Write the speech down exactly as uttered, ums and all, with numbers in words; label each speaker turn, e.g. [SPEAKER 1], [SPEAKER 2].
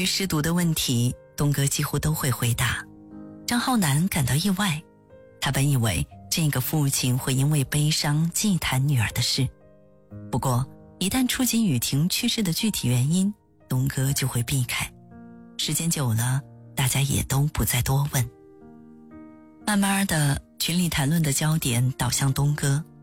[SPEAKER 1] 于失独的问题，东哥几乎都会回答。张浩南感到意外，他本以为这个父亲会因为悲伤忌谈女儿的事，不过一旦触及雨婷去世的具体原因，东哥就会避开。时间久了，大家也都不再多问。慢慢的，群里谈论的焦点导向东哥，